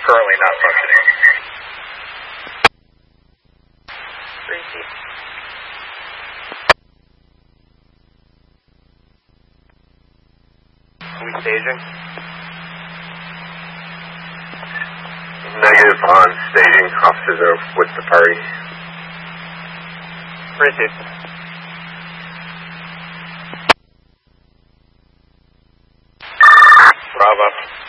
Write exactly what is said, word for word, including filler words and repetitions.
currently not functioning. Receive. Are we staging? Negative on staging. Officers are with the party. Receive. Bravo.